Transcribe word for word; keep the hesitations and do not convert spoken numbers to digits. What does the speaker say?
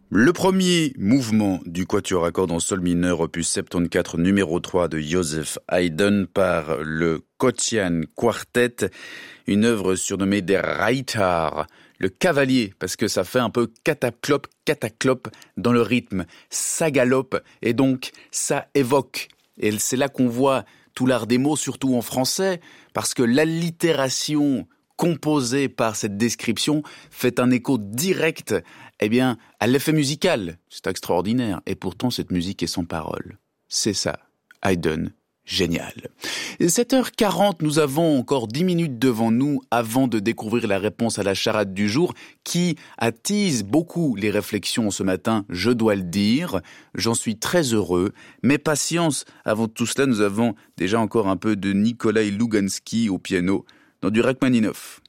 Le premier mouvement du quatuor à cordes en sol mineur opus soixante-quatorze numéro trois de Joseph Haydn par le Kotyan Quartet, une œuvre surnommée Der Reiter, le cavalier, parce que ça fait un peu cataclope, cataclope dans le rythme, ça galope et donc ça évoque. Et c'est là qu'on voit tout l'art des mots, surtout en français, parce que l'allitération composée par cette description fait un écho direct eh bien, à l'effet musical. C'est extraordinaire. Et pourtant, cette musique est sans parole. C'est ça, Haydn, génial. sept heures quarante, nous avons encore dix minutes devant nous avant de découvrir la réponse à la charade du jour qui attise beaucoup les réflexions ce matin, je dois le dire. J'en suis très heureux. Mais patience, avant tout cela, nous avons déjà encore un peu de Nikolai Lugansky au piano dans du Rachmaninoff.